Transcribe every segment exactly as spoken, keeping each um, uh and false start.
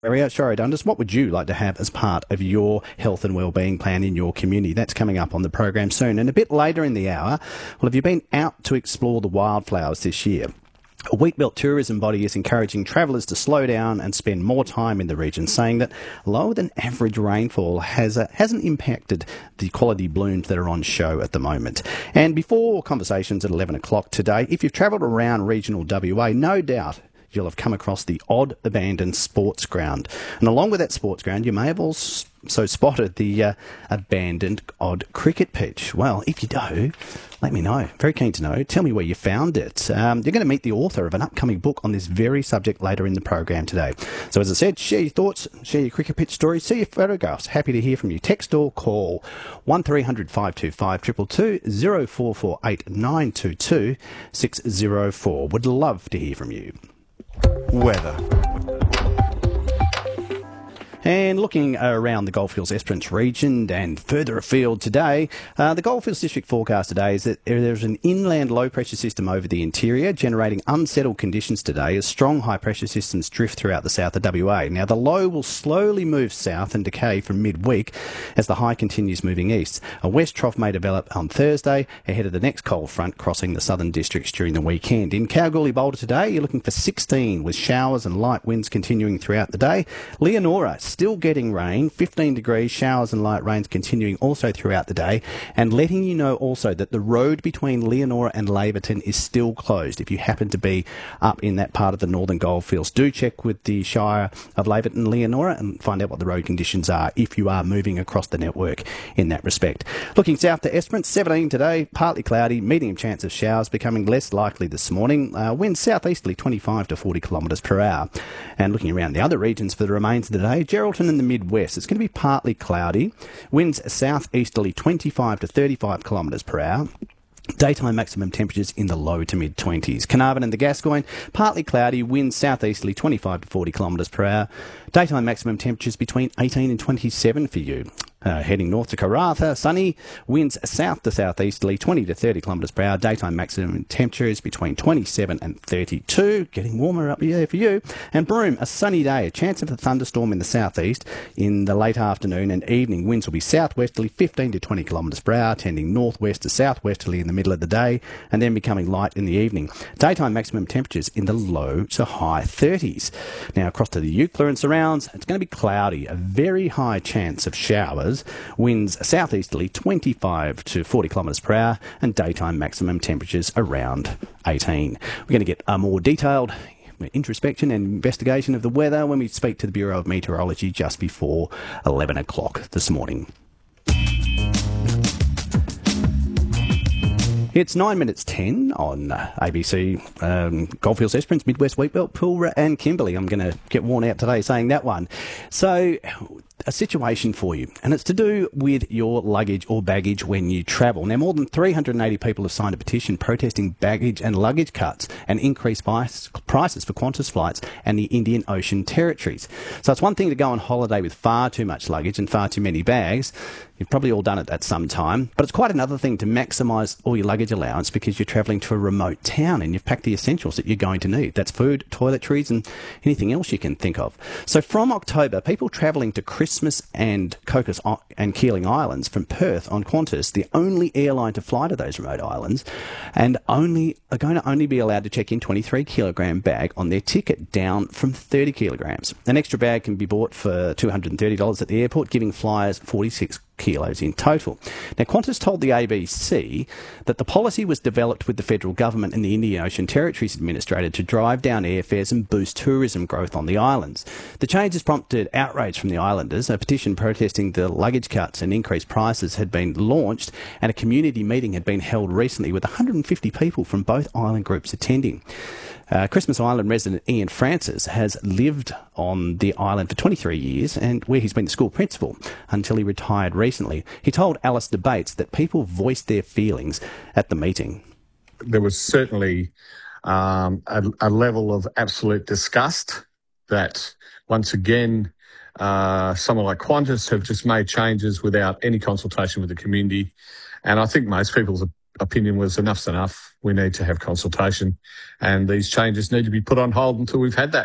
Area, Shari Dundas, what would you like to have as part of your health and wellbeing plan in your community? That's coming up on the program soon. And a bit later in the hour, well, have you been out to explore the wildflowers this year? A Wheatbelt tourism body is encouraging travellers to slow down and spend more time in the region, saying that lower than average rainfall has, uh, hasn't impacted the quality blooms that are on show at the moment. And before conversations at eleven o'clock today, if you've travelled around regional W A, no doubt you'll have come across the odd abandoned sports ground. And along with that sports ground, you may have also spotted the uh, abandoned odd cricket pitch. Well, if you do, let me know. Very keen to know. Tell me where you found it. Um, you're going to meet the author of an upcoming book on this very subject later in the program today. So as I said, share your thoughts, share your cricket pitch stories, see your photographs. Happy to hear from you. Text or call one three hundred five two five two two two, zero four four eight nine two two six zero four. Would love to hear from you. Weather. And looking around the Goldfields Esperance region and further afield today, uh, the Goldfields District forecast today is that there's an inland low-pressure system over the interior generating unsettled conditions today as strong high-pressure systems drift throughout the south of W A. Now, the low will slowly move south and decay from midweek as the high continues moving east. A west trough may develop on Thursday ahead of the next cold front crossing the southern districts during the weekend. In Kalgoorlie Boulder today, you're looking for sixteen with showers and light winds continuing throughout the day. Leonora, still getting rain, fifteen degrees, showers and light rains continuing also throughout the day, and letting you know also that the road between Leonora and Laverton is still closed. If you happen to be up in that part of the northern goldfields, do check with the Shire of Laverton and Leonora and find out what the road conditions are if you are moving across the network in that respect. Looking south to Esperance, seventeen today, partly cloudy, medium chance of showers, becoming less likely this morning. Uh, winds southeasterly twenty-five to forty kilometres per hour. And looking around the other regions for the remains of the day, Geraldton in the midwest, it's going to be partly cloudy. Winds southeasterly twenty-five to thirty-five kilometres per hour. Daytime maximum temperatures in the low to mid twenties. Carnarvon and the Gascoyne, partly cloudy, winds southeasterly twenty-five to forty kilometres per hour. Daytime maximum temperatures between eighteen and twenty-seven for you. Uh, heading north to Karratha, sunny, winds south to southeasterly, twenty to thirty kilometres per hour. Daytime maximum temperatures between twenty-seven and thirty-two. Getting warmer up here for you. And Broome, a sunny day, a chance of a thunderstorm in the southeast in the late afternoon and evening. Winds will be southwesterly, fifteen to twenty kilometres per hour, tending northwest to southwesterly in the middle of the day, and then becoming light in the evening. Daytime maximum temperatures in the low to high thirties. Now across to the Eucla and surrounds, it's going to be cloudy, a very high chance of showers. Winds southeasterly twenty-five to forty kilometres per hour, and daytime maximum temperatures around eighteen. We're going to get a more detailed introspection and investigation of the weather when we speak to the Bureau of Meteorology just before eleven o'clock this morning. It's nine minutes ten on A B C um, Goldfields Esperance, Midwest Wheatbelt, Pilbara and Kimberley. I'm going to get worn out today saying that one. So, a situation for you, and it's to do with your luggage or baggage when you travel. Now, more than three hundred eighty people have signed a petition protesting baggage and luggage cuts and increased price, prices for Qantas flights and the Indian Ocean territories. So it's one thing to go on holiday with far too much luggage and far too many bags. You've probably all done it at some time, but it's quite another thing to maximise all your luggage allowance because you're travelling to a remote town and you've packed the essentials that you're going to need. That's food, toiletries and anything else you can think of. So from October, people travelling to Christmas and Cocos and Keeling Islands from Perth on Qantas, the only airline to fly to those remote islands, and only are going to only be allowed to check in twenty-three kilogram bag on their ticket, down from thirty kilograms. An extra bag can be bought for two hundred thirty dollars at the airport, giving flyers forty-six kilos in total. Now, Qantas told the A B C that the policy was developed with the federal government and the Indian Ocean Territories Administrator to drive down airfares and boost tourism growth on the islands. The changes prompted outrage from the islanders. A petition protesting the luggage cuts and increased prices had been launched, and a community meeting had been held recently with one hundred fifty people from both island groups attending. Uh, Christmas Island resident Ian Francis has lived on the island for twenty-three years, and where he's been the school principal until he retired recently. He told Alice Debates that people voiced their feelings at the meeting. There was certainly um, a, a level of absolute disgust that, once again, uh, someone like Qantas have just made changes without any consultation with the community. And I think most people's opinion was enough's enough. We need to have consultation, and these changes need to be put on hold until we've had that.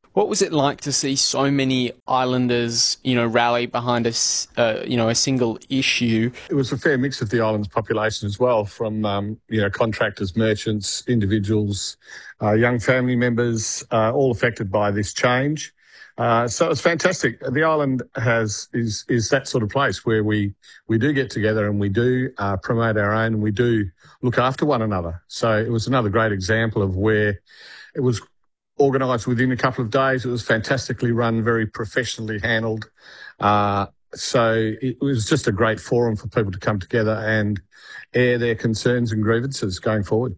What was it like to see so many islanders, you know, rally behind a, uh, you know, a single issue? It was a fair mix of the island's population as well, from, um, you know, contractors, merchants, individuals, uh, young family members, uh, all affected by this change. Uh, so it's fantastic. The island has is is that sort of place where we, we do get together and we do uh, promote our own and we do look after one another. So it was another great example of where it was organised within a couple of days. It was fantastically run, very professionally handled. Uh, so it was just a great forum for people to come together and air their concerns and grievances going forward.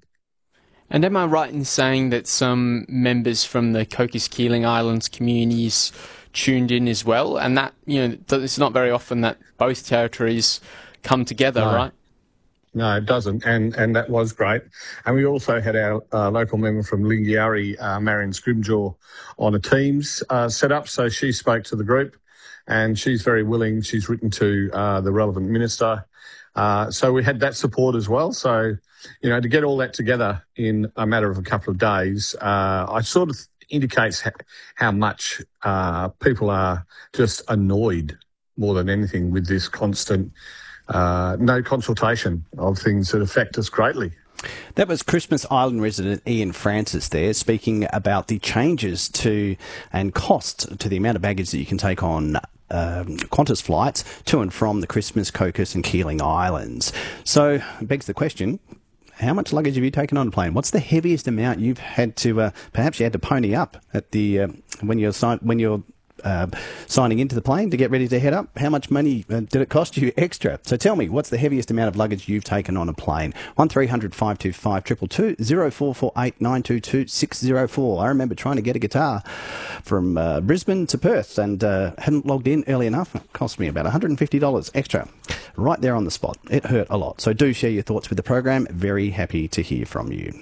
And am I right in saying that some members from the Cocos Keeling Islands communities tuned in as well? And that, you know, it's not very often that both territories come together, No. right? No, it doesn't, and and that was great. And we also had our uh, local member from Lingiari, uh, Marion Scrimgeour, on a Teams uh, set up, so she spoke to the group, and she's very willing. She's written to uh, the relevant minister. Uh, so we had that support as well. So, you know, to get all that together in a matter of a couple of days, uh, I sort of indicates ha- how much uh, people are just annoyed more than anything with this constant uh, no consultation of things that affect us greatly. That was Christmas Island resident Ian Francis there speaking about the changes to and costs to the amount of baggage that you can take on Um, Qantas flights to and from the Christmas, Cocos and Keeling Islands. So it begs the question, how much luggage have you taken on a plane? What's the heaviest amount you've had to, uh, perhaps you had to pony up at the, uh, when you're, si- when you're uh, signing into the plane to get ready to head up? How much money uh, did it cost you extra? So tell me, what's the heaviest amount of luggage you've taken on a plane? one three hundred five two five two two two, zero four four eight nine two two six zero four. I remember trying to get a guitar from uh, Brisbane to Perth and uh, hadn't logged in early enough. It cost me about one hundred fifty dollars extra right there on the spot. It hurt a lot. So do share your thoughts with the program. Very happy to hear from you.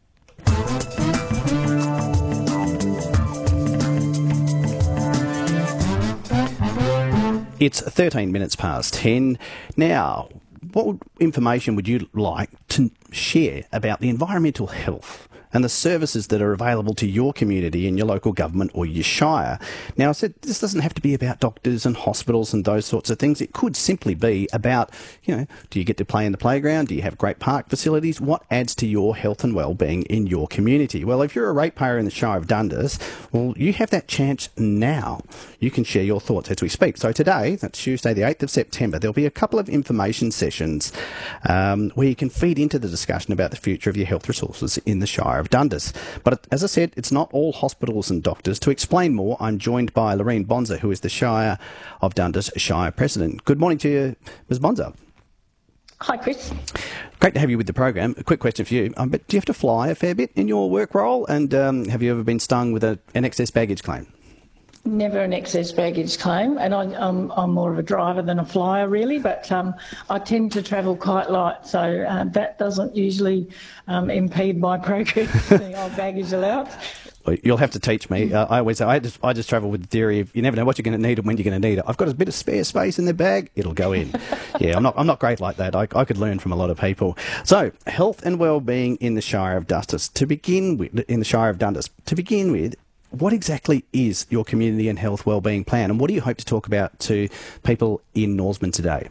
It's thirteen minutes past ten. Now, what information would you like to share about the environmental health and the services that are available to your community in your local government or your shire? Now, I said this doesn't have to be about doctors and hospitals and those sorts of things. It could simply be about, you know, do you get to play in the playground? Do you have great park facilities? What adds to your health and well-being in your community? Well, if you're a ratepayer in the Shire of Dundas, well, you have that chance now. You can share your thoughts as we speak. So today, that's Tuesday the eighth of September, there'll be a couple of information sessions um, where you can feed into the discussion about the future of your health resources in the Shire of Dundas. But as I said, it's not all hospitals and doctors. To explain more, I'm joined by Loreen Bonza, who is the Shire of Dundas Shire President. Good morning to you, Miz Bonza. Hi, Chris. Great to have you with the program. A quick question for you. Um, but do you have to fly a fair bit in your work role? And um, have you ever been stung with a, an excess baggage claim? Never an excess baggage claim, and I, I'm, I'm more of a driver than a flyer, really, but um, I tend to travel quite light, so uh, that doesn't usually um, impede my progress, the old baggage allowance. You'll have to teach me. Uh, I always say, I just, I just travel with the theory of you never know what you're going to need and when you're going to need it. I've got a bit of spare space in the bag, it'll go in. Yeah, I'm not, I'm not great like that. I, I could learn from a lot of people. So, health and well-being in the Shire of Dundas. To begin with, in the Shire of Dundas, to begin with, what exactly is your community and health wellbeing plan, and what do you hope to talk about to people in Norseman today?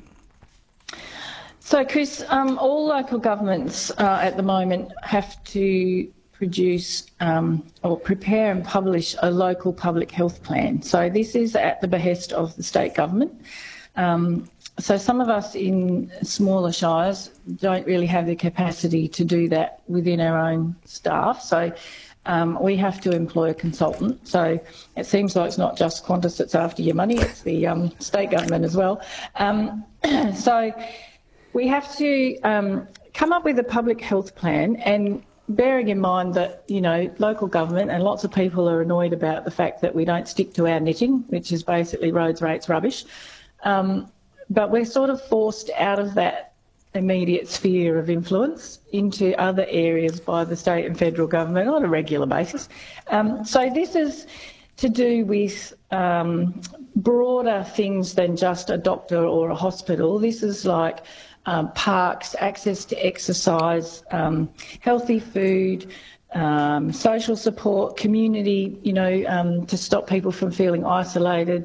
So, Chris, um, all local governments uh, at the moment have to produce um, or prepare and publish a local public health plan. So this is at the behest of the state government. Um, so some of us in smaller shires don't really have the capacity to do that within our own staff. So Um, we have to employ a consultant. So it seems like it's not just Qantas that's after your money, it's the um, state government as well. Um, so we have to um, come up with a public health plan, and bearing in mind that, you know, local government and lots of people are annoyed about the fact that we don't stick to our knitting, which is basically roads, rates, rubbish. Um, but we're sort of forced out of that immediate sphere of influence into other areas by the state and federal government on a regular basis. Um, so this is to do with um, broader things than just a doctor or a hospital. This is like um, parks, access to exercise, um, healthy food, um, social support, community, you know, um, to stop people from feeling isolated,